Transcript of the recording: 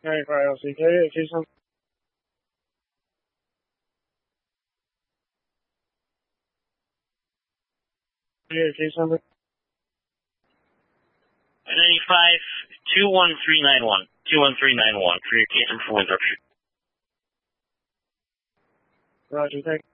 95LCK, case number. Case number. 95 21391. 21391 for your case number for interruption. Roger, thank you.